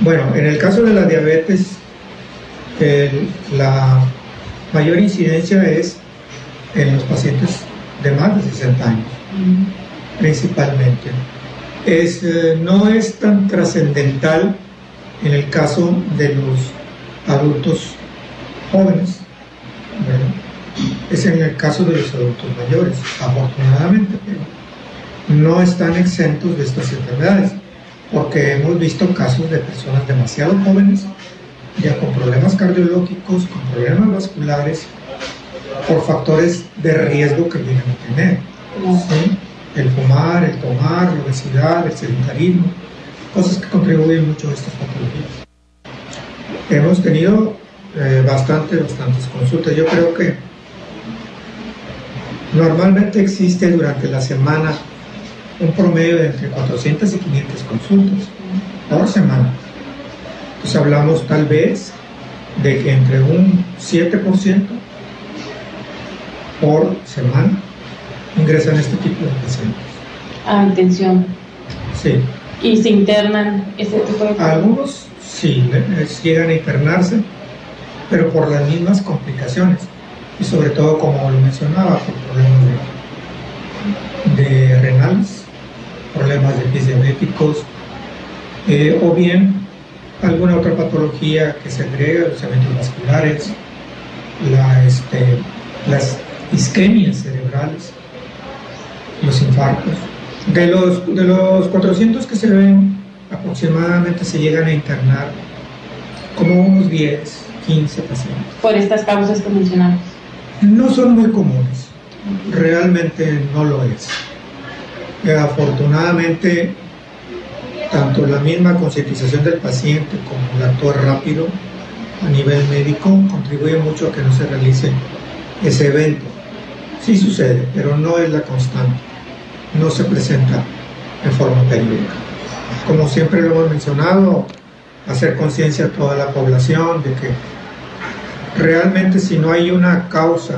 Bueno, en el caso de la diabetes, la mayor incidencia es en los pacientes de más de 60 años, principalmente. No es tan trascendental en el caso de los adultos jóvenes, ¿verdad? Es en el caso de los adultos mayores, afortunadamente, pero no están exentos de estas enfermedades, porque hemos visto casos de personas demasiado jóvenes, ya con problemas cardiológicos, con problemas vasculares, por factores de riesgo que llegan a tener, ¿sí? El fumar, el tomar, la obesidad, el sedentarismo, cosas que contribuyen mucho a estas patologías. Hemos tenido bastantes consultas. Yo creo que normalmente existe durante la semana un promedio de entre 400 y 500 consultas por semana. Entonces hablamos tal vez de que entre un 7% por semana ingresan este tipo de pacientes. Atención. Sí. ¿Y se internan ese tipo de pacientes? Algunos sí, llegan a internarse, pero por las mismas complicaciones. Y sobre todo, como lo mencionaba, por problemas de renales, problemas de pies diabéticos, o bien alguna otra patología que se agrega, los eventos vasculares, las isquemias cerebrales, los infartos. De los 400 que se ven, aproximadamente se llegan a internar como unos 10, 15 pacientes. ¿Por estas causas que mencionamos? No son muy comunes, realmente no lo es. Afortunadamente, tanto la misma concientización del paciente como el actuar rápido a nivel médico contribuye mucho a que no se realice ese evento. Sí sucede, pero no es la constante, no se presenta en forma periódica. Como siempre lo hemos mencionado, hacer conciencia a toda la población de que realmente si no hay una causa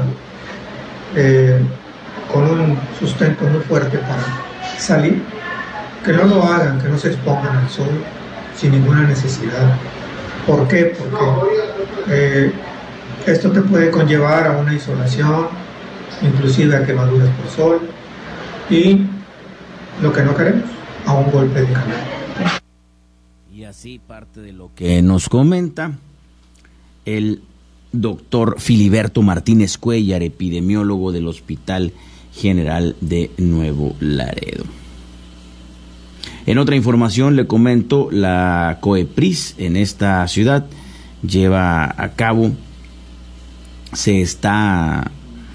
con un sustento muy fuerte para salir, que no lo hagan, que no se expongan al sol sin ninguna necesidad. ¿Por qué? Porque esto te puede conllevar a una insolación, inclusive a quemaduras por sol, y lo que no queremos, a un golpe de calor. Y así parte de lo que nos comenta el doctor Filiberto Martínez Cuéllar, epidemiólogo del Hospital General de Nuevo Laredo. En otra información le comento, la COEPRIS en esta ciudad lleva a cabo, se está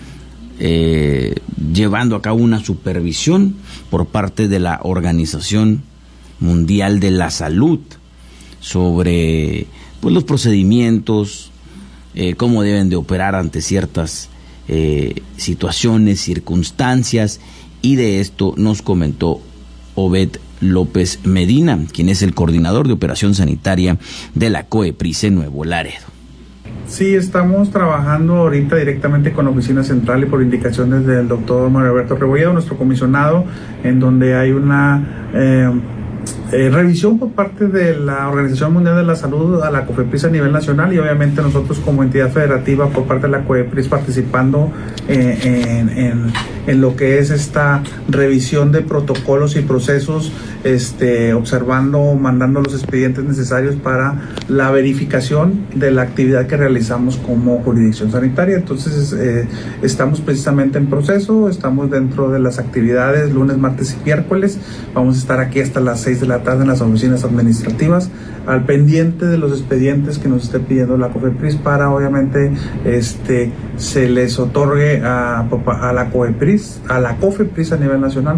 llevando a cabo una supervisión por parte de la Organización Mundial de la Salud sobre pues los procedimientos, cómo deben de operar ante ciertas situaciones, circunstancias, y de esto nos comentó Obed López Medina, quien es el coordinador de operación sanitaria de la COEPRIS en Nuevo Laredo. Sí, estamos trabajando ahorita directamente con la oficina central y por indicaciones del doctor Mario Alberto Rebolledo, nuestro comisionado, en donde hay una revisión por parte de la Organización Mundial de la Salud a la COFEPRIS a nivel nacional, y obviamente nosotros como entidad federativa por parte de la COEPRIS participando en lo que es esta revisión de protocolos y procesos, observando, mandando los expedientes necesarios para la verificación de la actividad que realizamos como jurisdicción sanitaria. Entonces estamos precisamente en proceso, estamos dentro de las actividades lunes, martes y miércoles. Vamos a estar aquí hasta las 6 de la tarde en las oficinas administrativas, al pendiente de los expedientes que nos esté pidiendo la COFEPRIS para obviamente se les otorgue a la COEPRIS, a la COFEPRIS a nivel nacional,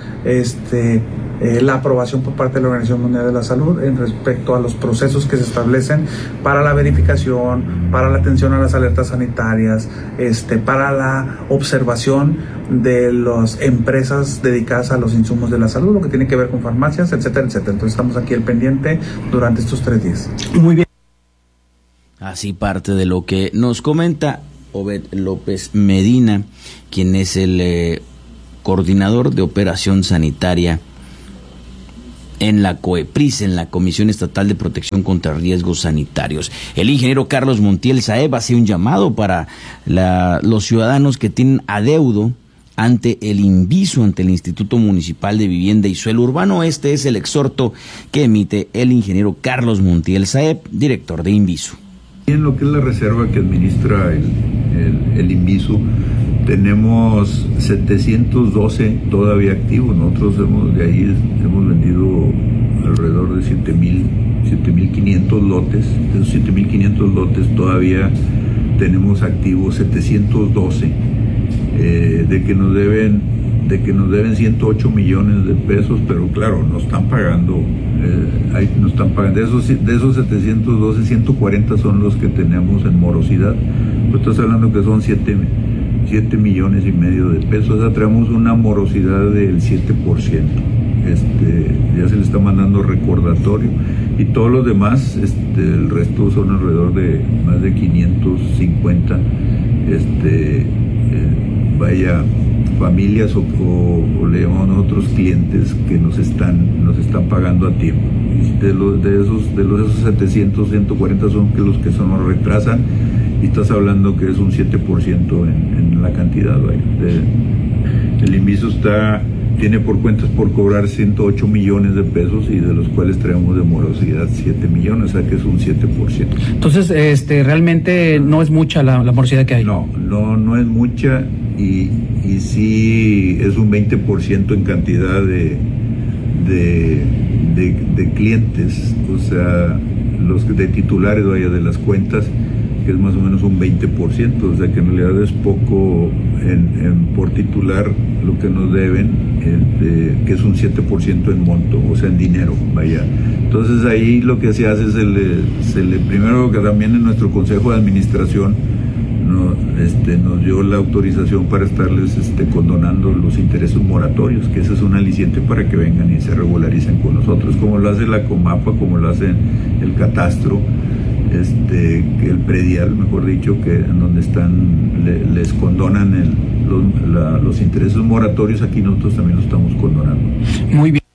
la aprobación por parte de la Organización Mundial de la Salud en respecto a los procesos que se establecen para la verificación, para la atención a las alertas sanitarias, para la observación de las empresas dedicadas a los insumos de la salud, lo que tiene que ver con farmacias, etcétera, etcétera. Entonces estamos aquí al pendiente durante estos 3 días. Muy bien. Así parte de lo que nos comenta Obed López Medina, quien es el coordinador de operación sanitaria en la COEPRIS, en la Comisión Estatal de Protección contra Riesgos Sanitarios. El ingeniero Carlos Montiel Saeb hace un llamado para los ciudadanos que tienen adeudo ante el INVISU, ante el Instituto Municipal de Vivienda y Suelo Urbano. Este es el exhorto que emite el ingeniero Carlos Montiel Saeb, director de INVISU. En lo que es la reserva que administra el INVISU, tenemos 712 todavía activos. Nosotros de ahí hemos vendido alrededor de 7.500 lotes. De esos 7.500 lotes todavía tenemos activos 712, de que nos deben 108 millones de pesos, pero claro, nos están pagando. De esos 712, 140 son los que tenemos en morosidad. Pues estás hablando que son 7 millones y medio de pesos. O sea, traemos una morosidad del 7%. Ya se le está mandando recordatorio. Y todos los demás, el resto son alrededor de más de 550 familias o le llamamos nosotros clientes que nos están pagando a tiempo. Y de esos 700, 140 son los que nos retrasan, y estás hablando que es un 7% en la cantidad. El INVISU tiene por cuentas por cobrar 108 millones de pesos, y de los cuales traemos de morosidad 7 millones, o sea que es un 7%. Entonces, realmente no es mucha la morosidad que hay. No es mucha, y sí es un 20% en cantidad de clientes, o sea, los de titulares de las cuentas, que es más o menos un 20%, o sea que en realidad es poco por titular lo que nos deben, que es un 7% en monto, o sea en dinero, vaya. Entonces ahí lo que se hace es primero que también en nuestro Consejo de Administración nos dio la autorización para estarles condonando los intereses moratorios, que ese es un aliciente para que vengan y se regularicen con nosotros, como lo hace la Comapa, como lo hace el Catastro, el predial, mejor dicho, que en donde les condonan los intereses moratorios. Aquí nosotros también lo estamos condonando. Muy bien.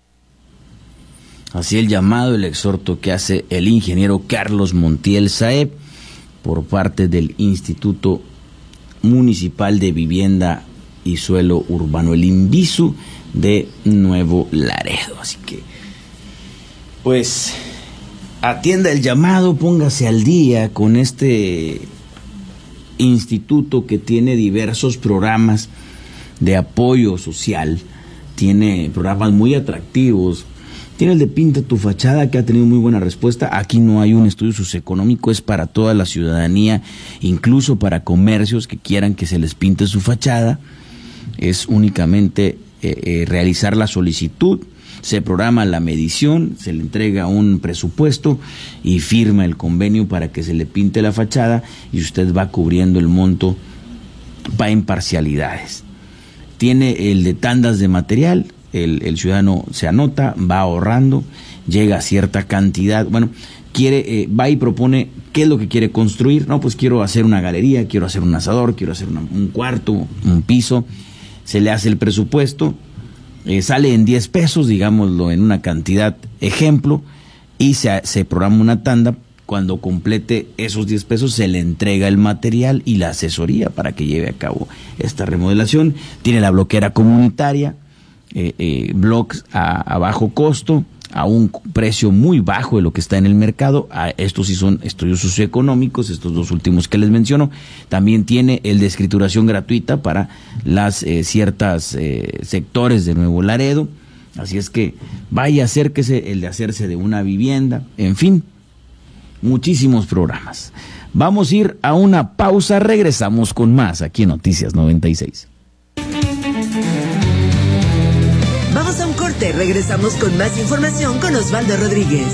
Así el llamado, el exhorto que hace el ingeniero Carlos Montiel Saeb por parte del Instituto Municipal de Vivienda y Suelo Urbano, el INVISU de Nuevo Laredo. Así que, pues, atienda el llamado, póngase al día con este instituto que tiene diversos programas de apoyo social, tiene programas muy atractivos. Tiene el de Pinta tu Fachada, que ha tenido muy buena respuesta. Aquí no hay un estudio socioeconómico, es para toda la ciudadanía, incluso para comercios que quieran que se les pinte su fachada. Es únicamente realizar la solicitud, se programa la medición, se le entrega un presupuesto y firma el convenio para que se le pinte la fachada, y usted va cubriendo el monto, va en parcialidades. Tiene el de tandas de material. El ciudadano se anota, va ahorrando, llega a cierta cantidad, va y propone qué es lo que quiere construir. No, pues quiero hacer una galería, quiero hacer un asador, quiero hacer un cuarto, un piso. Se le hace el presupuesto, sale en 10 pesos, digámoslo, en una cantidad ejemplo, y se programa una tanda. Cuando complete esos 10 pesos se le entrega el material y la asesoría para que lleve a cabo esta remodelación. Tiene la bloquera comunitaria, blogs a bajo costo, a un precio muy bajo de lo que está en el mercado. Estos sí son estudios socioeconómicos, estos dos últimos que les menciono. También tiene el de escrituración gratuita para las ciertas sectores de Nuevo Laredo. Así es que vaya, acérquese, el de hacerse de una vivienda, en fin, muchísimos programas. Vamos a ir a una pausa, regresamos con más aquí en Noticias 96. Vamos a un corte, regresamos con más información con Osvaldo Rodríguez.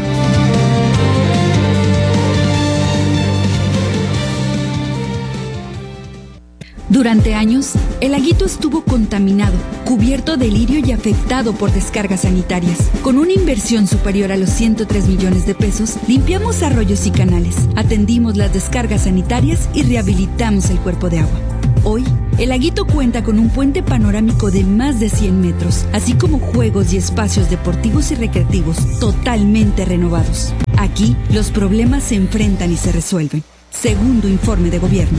Durante años, el laguito estuvo contaminado, cubierto de lirio y afectado por descargas sanitarias. Con una inversión superior a los 103 millones de pesos, limpiamos arroyos y canales, atendimos las descargas sanitarias y rehabilitamos el cuerpo de agua. Hoy, El Laguito cuenta con un puente panorámico de más de 100 metros, así como juegos y espacios deportivos y recreativos totalmente renovados. Aquí, los problemas se enfrentan y se resuelven. Segundo informe de gobierno.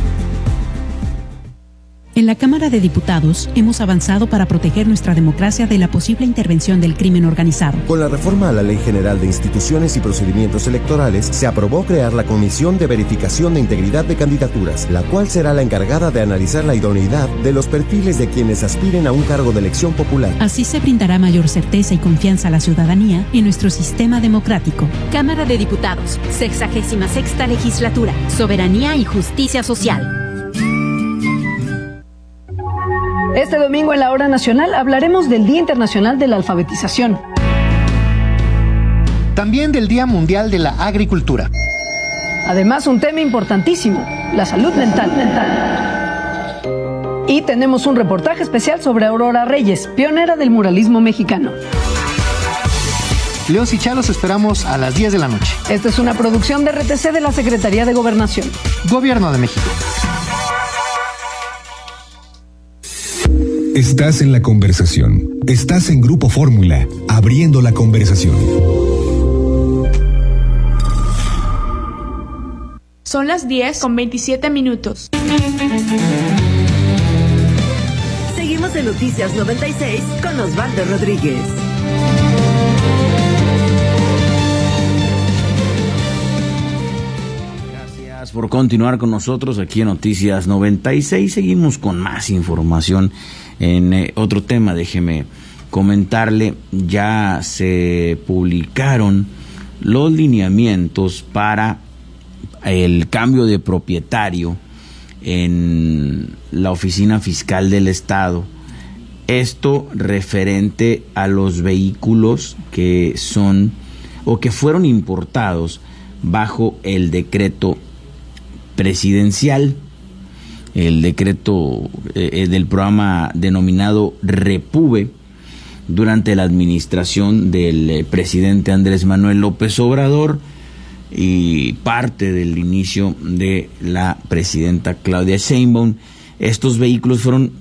En la Cámara de Diputados hemos avanzado para proteger nuestra democracia de la posible intervención del crimen organizado. Con la reforma a la Ley General de Instituciones y Procedimientos Electorales, se aprobó crear la Comisión de Verificación de Integridad de Candidaturas, la cual será la encargada de analizar la idoneidad de los perfiles de quienes aspiren a un cargo de elección popular. Así se brindará mayor certeza y confianza a la ciudadanía en nuestro sistema democrático. Cámara de Diputados, 66ª Legislatura, Soberanía y Justicia Social. Este domingo en la Hora Nacional hablaremos del Día Internacional de la Alfabetización. También del Día Mundial de la Agricultura. Además, un tema importantísimo, la salud mental. Y tenemos un reportaje especial sobre Aurora Reyes, pionera del muralismo mexicano. Leos y Chalos esperamos a las 10 de la noche. Esta es una producción de RTC de la Secretaría de Gobernación. Gobierno de México. Estás en la conversación. Estás en Grupo Fórmula, abriendo la conversación. Son las 10:27. Seguimos en Noticias 96 con Osvaldo Rodríguez. Gracias por continuar con nosotros aquí en Noticias 96. Seguimos con más información. En otro tema, déjeme comentarle, ya se publicaron los lineamientos para el cambio de propietario en la Oficina Fiscal del Estado. Esto referente a los vehículos que son o que fueron importados bajo el decreto presidencial. El decreto del programa denominado Repube durante la administración del presidente Andrés Manuel López Obrador y parte del inicio de la presidenta Claudia Sheinbaum. Estos vehículos fueron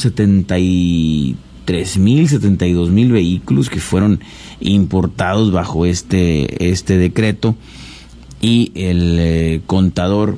72,000 vehículos que fueron importados bajo este decreto, y el contador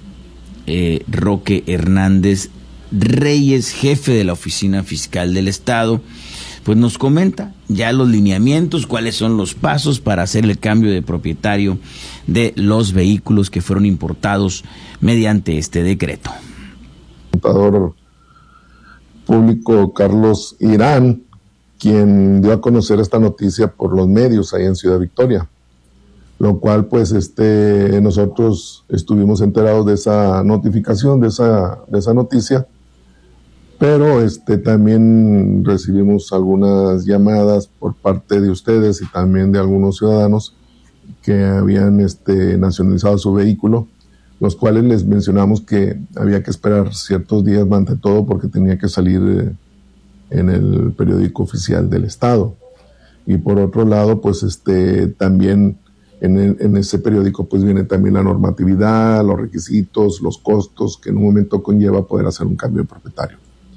Roque Hernández Reyes, jefe de la Oficina Fiscal del Estado, pues nos comenta ya los lineamientos, cuáles son los pasos para hacer el cambio de propietario de los vehículos que fueron importados mediante este decreto. El contador público Carlos Irán, quien dio a conocer esta noticia por los medios ahí en Ciudad Victoria, lo cual pues nosotros estuvimos enterados de esa notificación, de esa noticia, pero también recibimos algunas llamadas por parte de ustedes y también de algunos ciudadanos que habían nacionalizado su vehículo, los cuales les mencionamos que había que esperar ciertos días ante todo porque tenía que salir en el periódico oficial del Estado. Y por otro lado, pues también en ese periódico pues viene también la normatividad, los requisitos, los costos que en un momento conlleva poder hacer un cambio de propietario.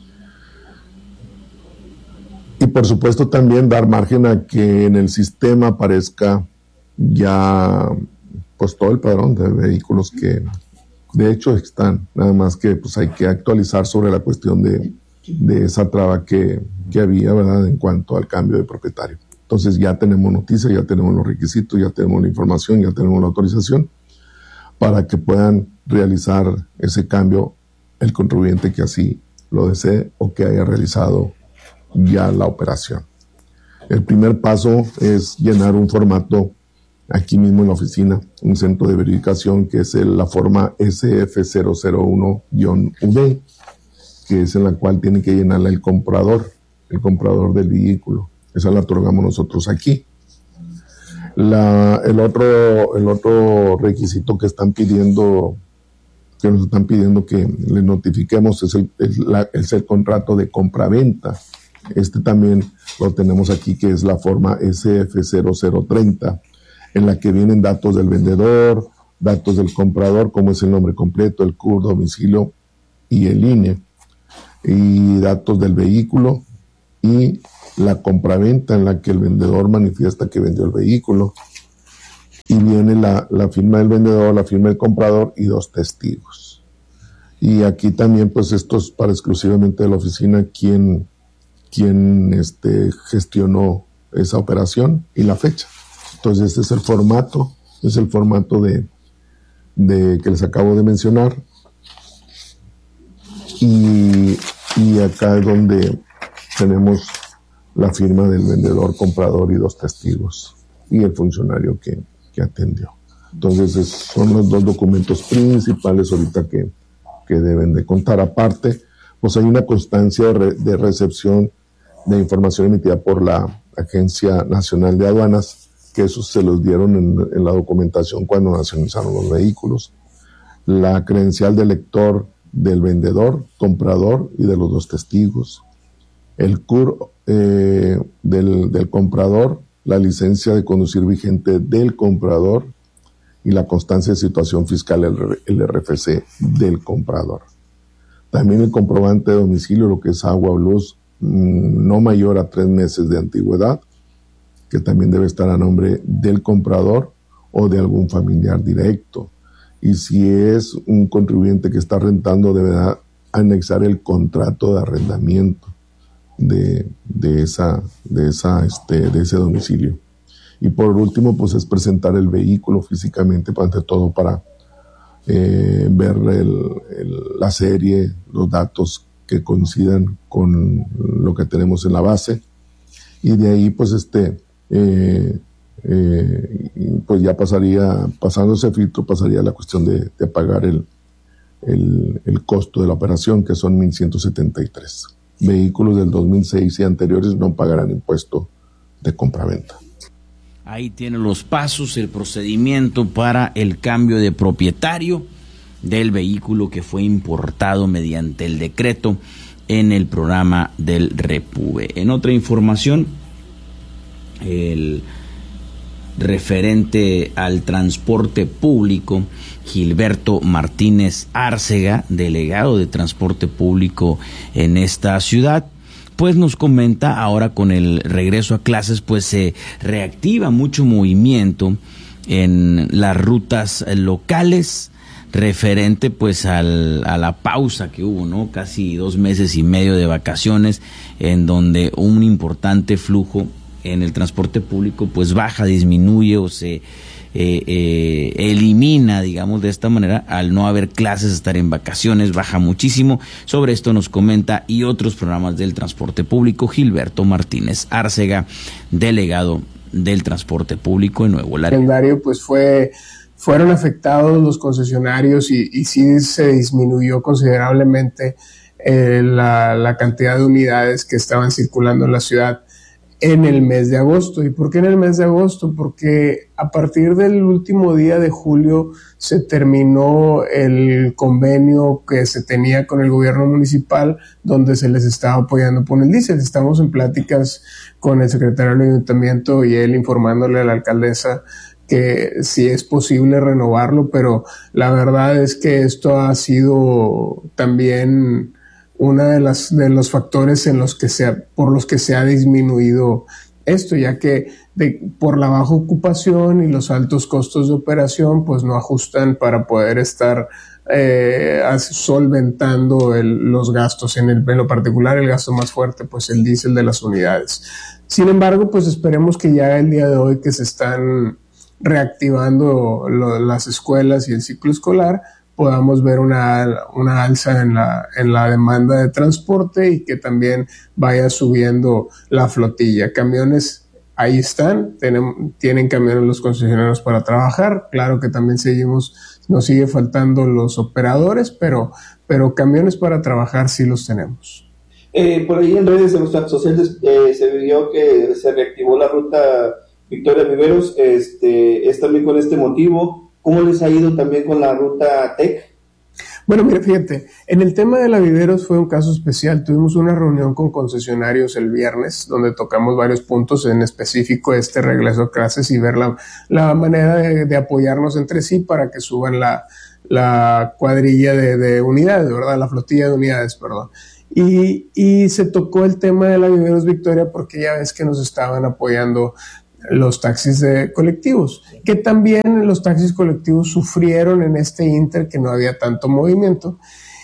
Y por supuesto también dar margen a que en el sistema aparezca ya pues todo el padrón de vehículos que de hecho están, nada más que pues hay que actualizar sobre la cuestión de esa traba que había, ¿verdad?, en cuanto al cambio de propietario. Entonces ya tenemos noticias, ya tenemos los requisitos, ya tenemos la información, ya tenemos la autorización para que puedan realizar ese cambio el contribuyente que así lo desee o que haya realizado ya la operación. El primer paso es llenar un formato aquí mismo en la oficina, un centro de verificación que es la forma SF001-V, que es en la cual tiene que llenarla el comprador del vehículo. Esa la otorgamos nosotros aquí. El otro requisito que nos están pidiendo que le notifiquemos es el contrato de compraventa. También lo tenemos aquí, que es la forma SF0030, en la que vienen datos del vendedor, datos del comprador, como es el nombre completo, el CUR, domicilio y el INE. y datos del vehículo y la compraventa en la que el vendedor manifiesta que vendió el vehículo. Y viene la firma del vendedor, la firma del comprador y 2 testigos. Y aquí también, pues esto es para exclusivamente de la oficina quien gestionó esa operación y la fecha. Entonces este es el formato de que les acabo de mencionar. Y acá es donde tenemos la firma del vendedor, comprador y 2 testigos y el funcionario que atendió. Entonces son los 2 documentos principales ahorita que deben de contar. Aparte, pues hay una constancia de recepción de información emitida por la Agencia Nacional de Aduanas, que esos se los dieron en la documentación cuando nacionalizaron los vehículos. La credencial del lector del vendedor, comprador y de los 2 testigos. El CUR del comprador, la licencia de conducir vigente del comprador y la constancia de situación fiscal, el RFC del comprador. También el comprobante de domicilio, lo que es agua o luz, no mayor a 3 meses de antigüedad, que también debe estar a nombre del comprador o de algún familiar directo. Y si es un contribuyente que está rentando, deberá anexar el contrato de arrendamiento de ese domicilio. Y por último, pues es presentar el vehículo físicamente, ante todo para ver la serie, los datos que coincidan con lo que tenemos en la base. Y de ahí, pues pues ya pasando ese filtro, pasaría la cuestión de pagar el costo de la operación, que son 1,173. Vehículos del 2006 y anteriores no pagarán impuesto de compraventa. Ahí tienen los pasos, el procedimiento para el cambio de propietario del vehículo que fue importado mediante el decreto en el programa del Repube. En otra información, el referente al transporte público, Gilberto Martínez Árcega, delegado de transporte público en esta ciudad, pues nos comenta ahora con el regreso a clases, pues se reactiva mucho movimiento en las rutas locales, referente pues a la pausa que hubo, ¿no? Casi 2 meses y medio de vacaciones, en donde un importante flujo en el transporte público pues baja, disminuye o se elimina, digamos de esta manera, al no haber clases, estar en vacaciones, baja muchísimo. Sobre esto nos comenta y otros programas del transporte público Gilberto Martínez Árcega, delegado del transporte público en Nuevo Laredo. El calendario pues fueron afectados los concesionarios y sí se disminuyó considerablemente la cantidad de unidades que estaban circulando en la ciudad en el mes de agosto. ¿Y por qué en el mes de agosto? Porque a partir del último día de julio se terminó el convenio que se tenía con el gobierno municipal, donde se les estaba apoyando por el diésel. Estamos en pláticas con el secretario del ayuntamiento y él informándole a la alcaldesa que si es posible renovarlo, pero la verdad es que esto ha sido también una de los factores por los que se ha disminuido esto, ya que por la baja ocupación y los altos costos de operación, pues no ajustan para poder estar solventando los gastos, en lo particular el gasto más fuerte, pues el diésel de las unidades. Sin embargo, pues esperemos que ya el día de hoy que se están reactivando las escuelas y el ciclo escolar, podamos ver una alza en la demanda de transporte y que también vaya subiendo la flotilla. Camiones ahí están, tienen camiones los concesionarios para trabajar. Claro que también nos sigue faltando los operadores, pero camiones para trabajar sí los tenemos. Por ahí en redes, en los datos sociales, se vio que se reactivó la ruta Victoria Viveros, es también con este motivo. ¿Cómo les ha ido también con la ruta TEC? Bueno, mira, fíjate, en el tema de la Viveros fue un caso especial. Tuvimos una reunión con concesionarios el viernes, donde tocamos varios puntos, en específico regreso a clases y ver la manera de apoyarnos entre sí para que suban la cuadrilla de unidades, ¿verdad? La flotilla de unidades, perdón. y se tocó el tema de la Viveros Victoria porque ya ves que nos estaban apoyando los taxis colectivos, que también los taxis colectivos sufrieron en este inter que no había tanto movimiento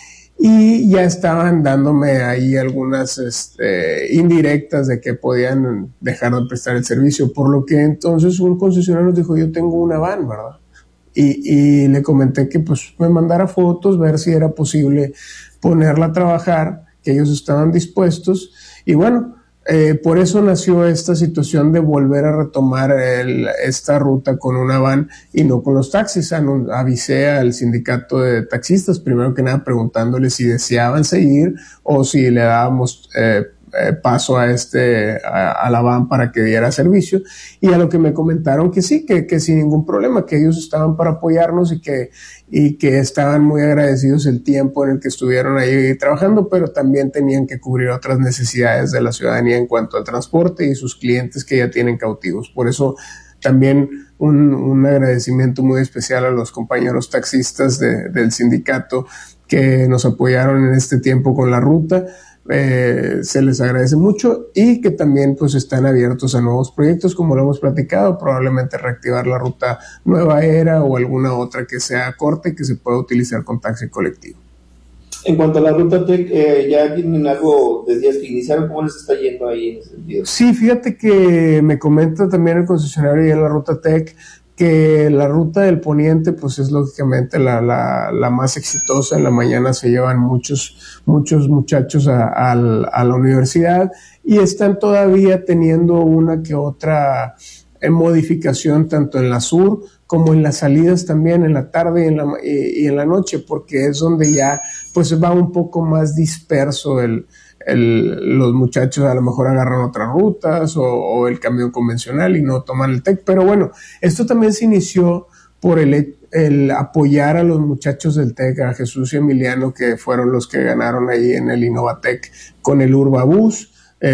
y ya estaban dándome ahí algunas indirectas de que podían dejar de prestar el servicio, por lo que entonces un concesionario nos dijo, yo tengo una van, ¿verdad? Y le comenté que pues me mandara fotos, ver si era posible ponerla a trabajar, que ellos estaban dispuestos, y bueno, por eso nació esta situación de volver a retomar esta ruta con una van y no con los taxis. Avisé al sindicato de taxistas, primero que nada preguntándoles si deseaban seguir o si le dábamos paso a la van para que diera servicio, y a lo que me comentaron que sí, que sin ningún problema, que ellos estaban para apoyarnos y que estaban muy agradecidos el tiempo en el que estuvieron ahí trabajando, pero también tenían que cubrir otras necesidades de la ciudadanía en cuanto al transporte y sus clientes que ya tienen cautivos. Por eso también un agradecimiento muy especial a los compañeros taxistas del sindicato que nos apoyaron en este tiempo con la ruta. Se les agradece mucho y que también pues están abiertos a nuevos proyectos, como lo hemos platicado, probablemente reactivar la ruta Nueva Era o alguna otra que sea corta y que se pueda utilizar con taxi colectivo. En cuanto a la ruta TEC, ¿ya tienen algo de días que iniciaron? ¿Cómo les está yendo ahí en ese sentido? Sí, fíjate que me comenta también el concesionario y en la ruta TEC que la ruta del poniente pues es lógicamente la más exitosa. En la mañana se llevan muchos muchachos a la universidad y están todavía teniendo una que otra modificación tanto en la sur como en las salidas también en la tarde y en la noche, porque es donde ya pues va un poco más disperso los muchachos a lo mejor agarran otras rutas o el camión convencional y no toman el TEC. Pero bueno, esto también se inició por el apoyar a los muchachos del TEC, a Jesús y Emiliano, que fueron los que ganaron ahí en el Innovatec con el Urbabús,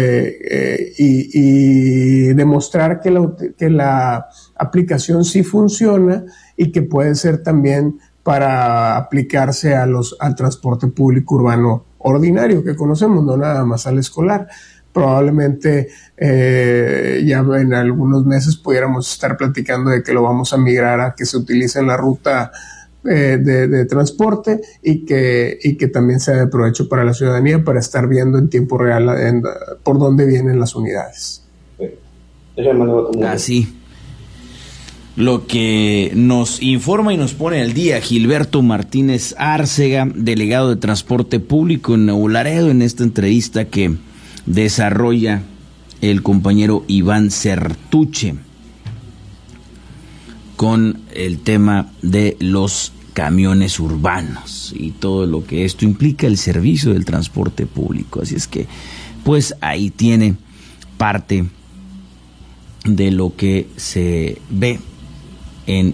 y demostrar que la aplicación sí funciona y que puede ser también para aplicarse al transporte público urbano ordinario que conocemos, no nada más al escolar. Probablemente ya en algunos meses pudiéramos estar platicando de que lo vamos a migrar a que se utilice en la ruta de transporte y que también sea de provecho para la ciudadanía para estar viendo en tiempo real por dónde vienen las unidades. Así. Lo que nos informa y nos pone al día Gilberto Martínez Árcega, delegado de Transporte Público en Nuevo Laredo, en esta entrevista que desarrolla el compañero Iván Certuche con el tema de los camiones urbanos y todo lo que esto implica, el servicio del transporte público. Así es que, pues ahí tiene parte de lo que se ve en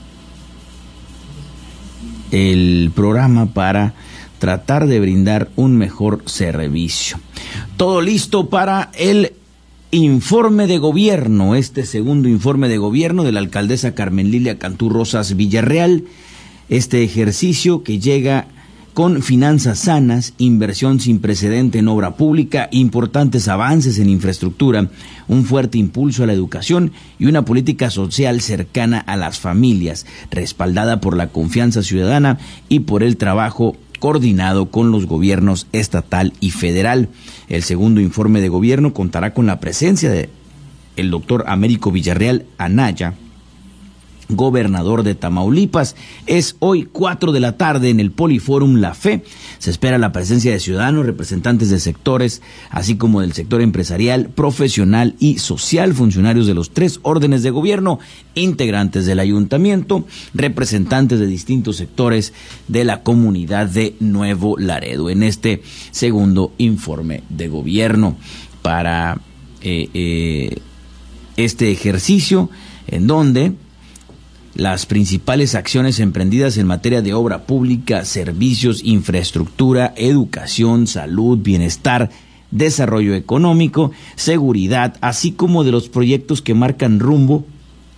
el programa para tratar de brindar un mejor servicio. Todo listo para el informe de gobierno, este segundo informe de gobierno de la alcaldesa Carmen Lilia Cantú Rosas Villarreal, este ejercicio que llega con finanzas sanas, inversión sin precedente en obra pública, importantes avances en infraestructura, un fuerte impulso a la educación y una política social cercana a las familias, respaldada por la confianza ciudadana y por el trabajo coordinado con los gobiernos estatal y federal. El segundo informe de gobierno contará con la presencia de el doctor Américo Villarreal Anaya, gobernador de Tamaulipas. Es hoy 4 de la tarde en el Poliforum La Fe. Se espera la presencia de ciudadanos, representantes de sectores, así como del sector empresarial, profesional y social, funcionarios de los 3 órdenes de gobierno, integrantes del ayuntamiento, representantes de distintos sectores de la comunidad de Nuevo Laredo. En este segundo informe de gobierno para este ejercicio, en donde las principales acciones emprendidas en materia de obra pública, servicios, infraestructura, educación, salud, bienestar, desarrollo económico, seguridad, así como de los proyectos que marcan rumbo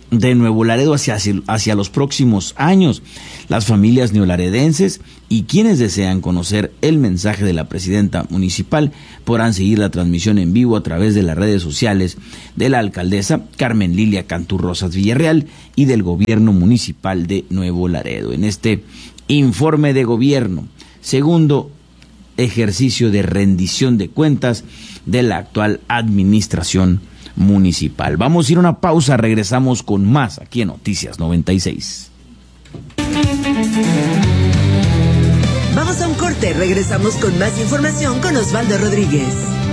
de Nuevo Laredo hacia los próximos años. Las familias neolaredenses y quienes desean conocer el mensaje de la presidenta municipal podrán seguir la transmisión en vivo a través de las redes sociales de la alcaldesa Carmen Lilia Cantú Rosas Villarreal y del gobierno municipal de Nuevo Laredo. En este informe de gobierno, segundo ejercicio de rendición de cuentas de la actual administración municipal. Vamos a ir a una pausa, regresamos con más aquí en Noticias 96. Vamos a un corte, regresamos con más información con Osvaldo Rodríguez.